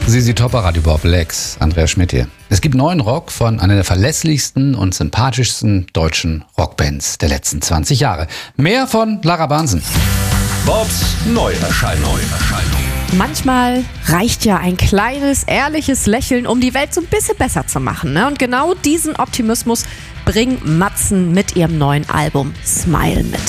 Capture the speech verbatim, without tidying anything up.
Sisi Topper, Radio Bob Lex, Andreas Schmidt hier. Es gibt neuen Rock von einer der verlässlichsten und sympathischsten deutschen Rockbands der letzten zwanzig Jahre. Mehr von Lara Bansen. Bobs Neuerscheinung. Manchmal reicht ja ein kleines, ehrliches Lächeln, um die Welt so ein bisschen besser zu machen. Ne? Und genau diesen Optimismus bringen Matzen mit ihrem neuen Album Smile mit.